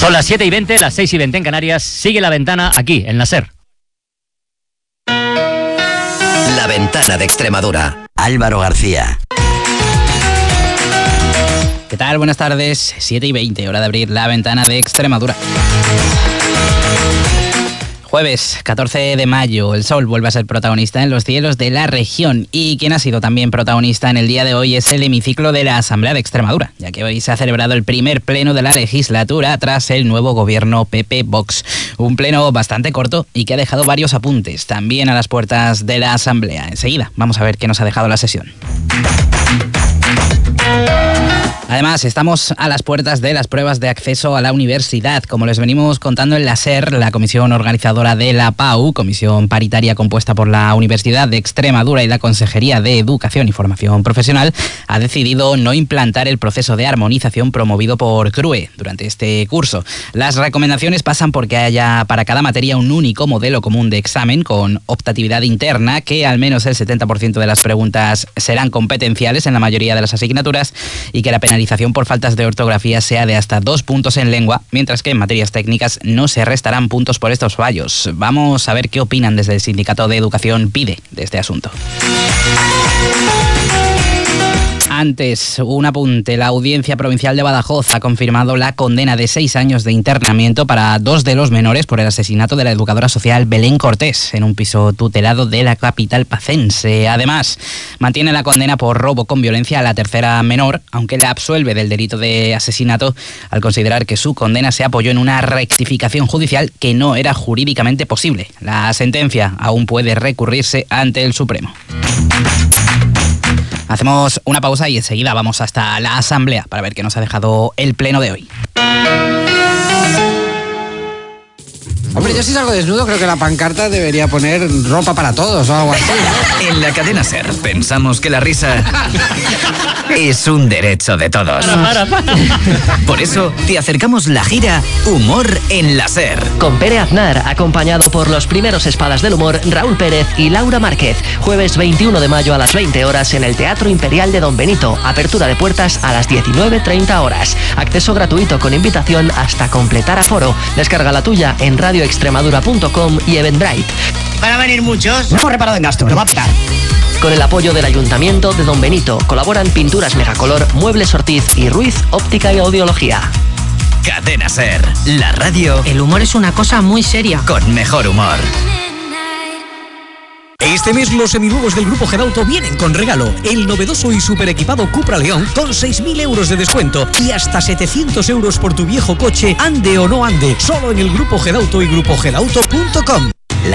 Son las 7:20, las 6:20 en Canarias. Sigue La Ventana aquí, en la SER. La Ventana de Extremadura. Álvaro García. ¿Qué tal? Buenas tardes. 7:20, hora de abrir La Ventana de Extremadura. Jueves 14 de mayo, el sol vuelve a ser protagonista en los cielos de la región, y quien ha sido también protagonista en el día de hoy es el hemiciclo de la Asamblea de Extremadura, ya que hoy se ha celebrado el primer pleno de la legislatura tras el nuevo gobierno PP-Vox. Un pleno bastante corto y que ha dejado varios apuntes también a las puertas de la Asamblea. Enseguida vamos a ver qué nos ha dejado la sesión. Además, estamos a las puertas de las pruebas de acceso a la universidad. Como les venimos contando en la SER, la comisión organizadora de la PAU, comisión paritaria compuesta por la Universidad de Extremadura y la Consejería de Educación y Formación Profesional, ha decidido no implantar el proceso de armonización promovido por CRUE durante este curso. Las recomendaciones pasan porque haya para cada materia un único modelo común de examen con optatividad interna, que al menos el 70% de las preguntas serán competenciales en la mayoría de las asignaturas, y que la penalización por faltas de ortografía sea de hasta 2 puntos en lengua, mientras que en materias técnicas no se restarán puntos por estos fallos. Vamos a ver qué opinan desde el Sindicato de Educación PIDE de este asunto. Antes, un apunte. La Audiencia Provincial de Badajoz ha confirmado la condena de 6 años de internamiento para 2 de los menores por el asesinato de la educadora social Belén Cortés en un piso tutelado de la capital pacense. Además, mantiene la condena por robo con violencia a la tercera menor, aunque la absuelve del delito de asesinato al considerar que su condena se apoyó en una rectificación judicial que no era jurídicamente posible. La sentencia aún puede recurrirse ante el Supremo. Hacemos una pausa y enseguida vamos hasta la Asamblea para ver qué nos ha dejado el pleno de hoy. Hombre, yo si salgo desnudo creo que la pancarta debería poner ropa para todos o algo así, ¿no? En la cadena SER pensamos que la risa es un derecho de todos. Para. Por eso te acercamos la gira Humor en la SER. Con Pere Aznar, acompañado por los primeros espadas del humor, Raúl Pérez y Laura Márquez. Jueves 21 de mayo a las 20 horas en el Teatro Imperial de Don Benito. Apertura de puertas a las 19:30 horas. Acceso gratuito con invitación hasta completar aforo. Descarga la tuya en radioextremadura.com y Eventbrite. ¿Van a venir muchos? No hemos reparado en gasto, lo va a petar. Con el apoyo del Ayuntamiento de Don Benito colaboran Pinturas Megacolor, Muebles Ortiz y Ruiz Óptica y Audiología. Cadena SER, la radio El humor es una cosa muy seria. con mejor humor. Este mes los seminuevos del Grupo Gedauto vienen con regalo. El novedoso y super equipado Cupra León con 6.000 euros de descuento y hasta 700 euros por tu viejo coche, ande o no ande. Solo en el Grupo Gedauto y grupogedauto.com.